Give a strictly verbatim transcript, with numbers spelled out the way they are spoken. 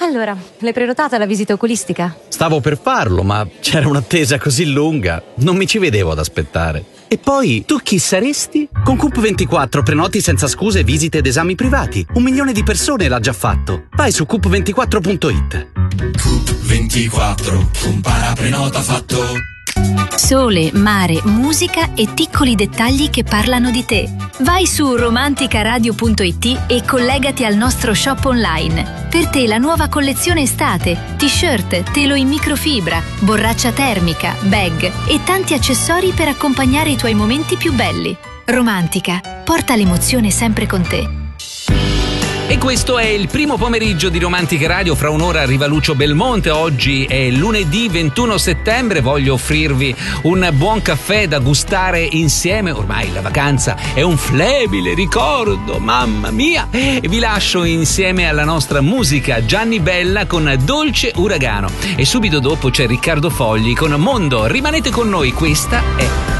Allora, l'hai prenotata la visita oculistica? Stavo per farlo, ma c'era un'attesa così lunga, non mi ci vedevo ad aspettare. E poi, tu chi saresti? Con Coop ventiquattro prenoti senza scuse visite ed esami privati. Un milione di persone l'ha già fatto. Vai su coop ventiquattro punto it. Coop ventiquattro, compara prenota fatto. Sole, mare, musica e piccoli dettagli che parlano di te. Vai su romanticaradio punto it e collegati al nostro shop online. Per te la nuova collezione estate, t-shirt, telo in microfibra, borraccia termica, bag e tanti accessori per accompagnare i tuoi momenti più belli. Romantica, porta l'emozione sempre con te. E questo è il primo pomeriggio di Romantica Radio. Fra un'ora arriva Lucio Belmonte. Oggi è lunedì ventuno settembre. Voglio offrirvi un buon caffè da gustare insieme. Ormai la vacanza è un flebile ricordo, mamma mia. E vi lascio insieme alla nostra musica Gianni Bella con Dolce Uragano. E subito dopo c'è Riccardo Fogli con Mondo. Rimanete con noi, questa è